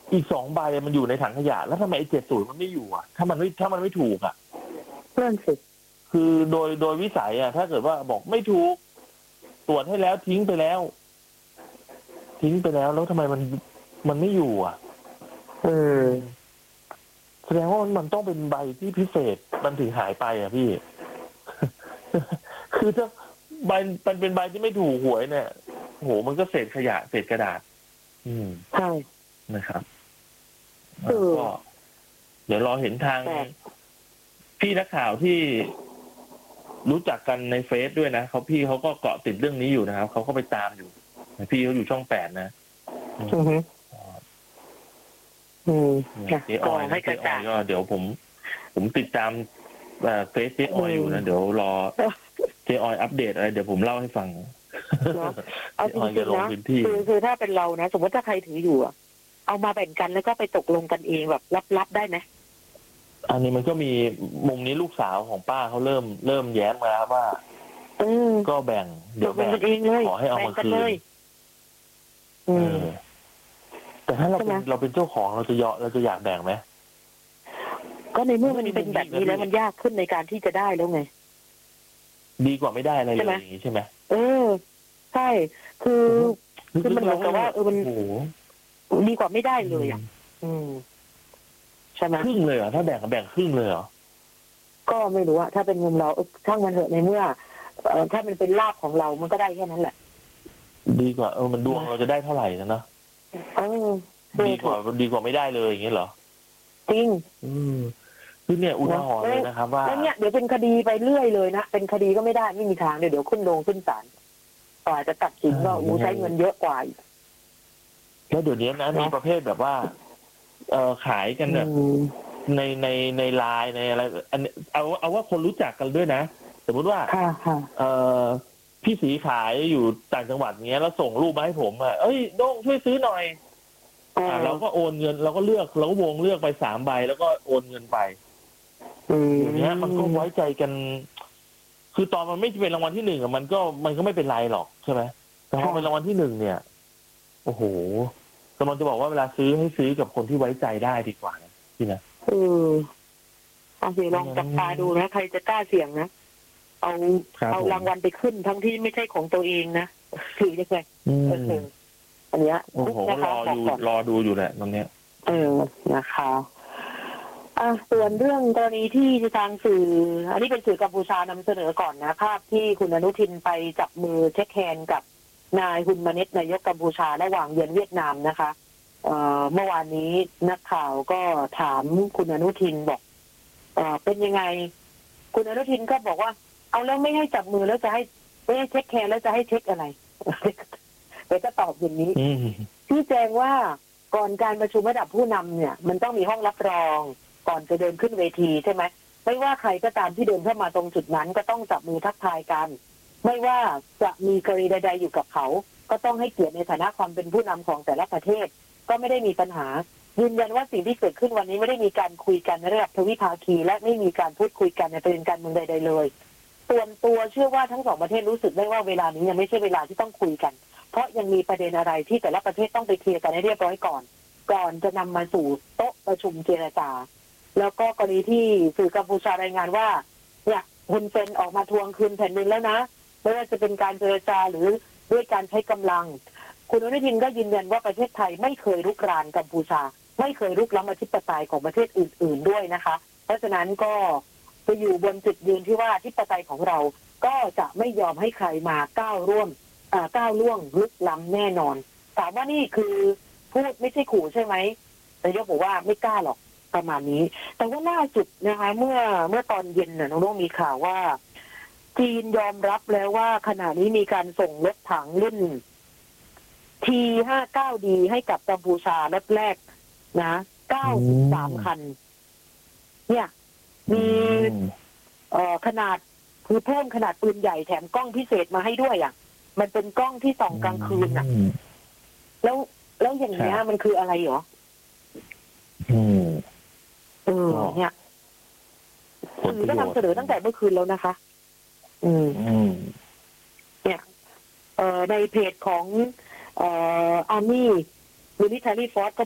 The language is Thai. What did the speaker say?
อีก2 ใบมันอยู่ในถังขยะแล้วทำไมไอ้70มันไม่อยู่อ่ะถ้ามันไม่ถูกอ่ะนั่นสิคือโดยวิสัยอ่ะถ้าเกิดว่าบอกไม่ถูกตรวจให้แล้วทิ้งไปแล้วแล้วทำไมมันไม่อยู่อ่ะแสดงว่ามันต้องเป็นใบที่พิเศษมันถึงหายไปอ่ะพี่ คือถ้าใบมันเป็นใบที่ไม่ถูกหวยเนี่ยโหมันก็เศษขยะเศษกระดาษใช่นะครับก็เดี๋ยวรอเห็นทางพี่นักข่าวที่รู้จักกันในเฟซด้วยนะพี่เขาก็เกาะติดเรื่องนี้อยู่นะครับเขาก็ไปตามอยู่พี่เขาอยู่ช่อง8นะเจ๊ออยก็เดี๋ยวผมติดตามเฟซเจ๊ออยอยู่นะเดี๋ยวรอเจ๊ออยอัปเดตอะไรเดี๋ยวผมเล่าให้ฟังเอาจริงๆนะคือถ้าเป็นเรานะสมมติถ้าใครถืออยู่เอามาแบ่งกันแล้วก็ไปตกลงกันเองแบบลับๆได้ไหมอันนี้มันก็มีมุมนี้ลูกสาวของป้าเขาเริ่มแย้มมาแล้วว่าก็แบ่งเดี๋ยวแบ่งขอให้เอามาคืนแต่ถ้าเราเป็นเจ้าของเราจะอยากแบ่งไหมก็ในเมื่อมันเป็นแบบนี้แล้วมันยากขึ้นในการที่จะได้แล้วไงดีกว่าไม่ได้อะไรเลยอย่างนี้ใช่ไหมใช่คือมันเหมือนกับว่ามันดีกว่าไม่ได้เลยอ่ะใช่ไหมครึ่งเลยเหรอถ้าแบ่งครึ่งเลยเหรอก็ไม่รู้อะถ้าเป็นมุมเราช่างมันเถอะในเมื่อถ้ามันเป็นลาภของเรามันก็ได้แค่นั้นแหละดีกว่ามันดวงเราจะได้เท่าไหร่นะเนาะดีกว่าไม่ได้เลยอย่างเงี้ยเหรอจริงคือเนี่ยอุทาหรณ์เลยนะครับว่าแล้วเนี่ยเดี๋ยวเป็นคดีไปเรื่อยเลยนะเป็นคดีก็ไม่ได้ไม่มีทางเดี๋ยวขึ้นศาลต่อจะตัดสินก็ใช้เงินเยอะกว่าแล้วเดี๋ยวนี้นะมีประเภทแบบว่าขายกันแบบในไลน์ในอะไรอันเอาว่าคนรู้จักกันด้วยนะสมมติว่าพี่สีขายอยู่ต่างจังหวัดเงี้ยแล้วส่งรูปมาให้ผมเอ้ยโด้งช่วยซื้อหน่อยเราก็โอนเงินเราก็เลือกเราก็วงเลือกไป3 ใบแล้วก็โอนเงินไปอย่างเงี้ยมันก็ไว้ใจกันคือตอนมันไม่เป็นรางวัลที่1มันก็ไม่เป็นไรหรอกใช่ไหมแต่พอเป็นรางวัลที่1เนี่ยโอ้โหกำลังจะบอกว่าเวลาซื้อให้ซื้อกับคนที่ไว้ใจได้ดีกว่านะพี่นะเอาสิลองจับตาดูนะใครจะกล้าเสี่ยงนะเอารางวัลไปขึ้นทั้งที่ไม่ใช่ของตัวเองนะคือยังไงอันเนี้ยโอ้โหรอดูอยู่แหละตรงเนี้ยนะคะส่วนเรื่องกรณีที่ทางสื่ออันนี้เป็นสื่อกัมพูชานำเสนอก่อนนะภาพที่คุณอนุทินไปจับมือเช็คแฮนด์กับนายฮุนมาเน็ตนายกกัมพูชาระหว่างเยือนเวียดนามนะคะเมื่อวานนี้นักข่าวก็ถามคุณอนุทินบอกเป็นยังไงคุณอนุทินก็บอกว่าเอาแล้วไม่ให้จับมือแล้วจะให้ไม่ให้เช็คแฮนด์แล้วจะให้เช็คอะไรเดี๋ยวจะตอบอย่างนี้พี่แจ้งว่าก่อนการประชุมระดับผู้นำเนี่ยมันต้องมีห้องรับรองก่อนจะเดินขึ้นเวทีใช่ไหมไม่ว่าใครก็ตามที่เดินเข้ามาตรงจุดนั้นก็ต้องจับมือทักทายกันไม่ว่าจะมีกรณีใดๆอยู่กับเขาก็ต้องให้เกียรติในฐานะความเป็นผู้นำของแต่ละประเทศก็ไม่ได้มีปัญหายืนยันว่าสิ่งที่เกิดขึ้นวันนี้ไม่ได้มีการคุยกันในระดับทวิภาคีและไม่มีการพูดคุยกันในประเด็นการเมืองใดๆเลยส่วนตัวเชื่อว่าทั้ง2ประเทศรู้สึกได้ว่าเวลานี้ยังไม่ใช่เวลาที่ต้องคุยกันเพราะยังมีประเด็นอะไรที่แต่ละประเทศต้องไปเคลียร์กันให้เรียบร้อยก่อนจะนำมาสู่โต๊ะประชุมเจรจาแล้วก็กรณีที่สื่อกัมพูชารายงานว่าเนี่ยฮุนเซนออกมาทวงคืนแผ่นดินแล้วนะไม่ว่าจะเป็นการเจรจาหรือด้วยการใช้กำลังคุณอนุทินก็ยืนยันว่าประเทศไทยไม่เคยรุกรานกัมพูชาไม่เคยรุกล้ำอธิปไตยของประเทศอื่นๆด้วยนะคะเพราะฉะนั้นก็จะอยู่บนจุดยืนที่ว่าอธิปไตยของเราก็จะไม่ยอมให้ใครมาก้าวล่วงลุกล้ำแน่นอนถามว่านี่คือพูดไม่ใช่ขู่ใช่ไหมนายกบอกว่าไม่กล้าหรอกประมาณนี้แต่ว่าล่าสุดนะคะเมื่อตอนเย็นน้องมีข่าวว่าจีนยอมรับแล้วว่าขณะนี้มีการส่งรถถังรุ่น T-59D ให้กับกัมพูชารถแรกนะ93 คันเนี่ยมีขนาดคือเพิ่มขนาดปืนใหญ่แถมกล้องพิเศษมาให้ด้วยมันเป็นกล้องที่ส่องกลางคืนแล้วอย่างเงี้ยมันคืออะไรหรอเนี่ยสื่อก็นำเสนอตั้งแต่เมื่อคืนแล้วนะคะเนี่ยในเพจของArmy Military Force ก็